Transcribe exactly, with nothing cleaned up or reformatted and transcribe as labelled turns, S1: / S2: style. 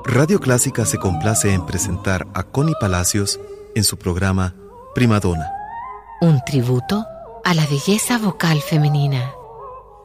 S1: Radio Clásica se complace en presentar a Connie Palacios en su programa Primadonna.
S2: Un tributo a la belleza vocal femenina.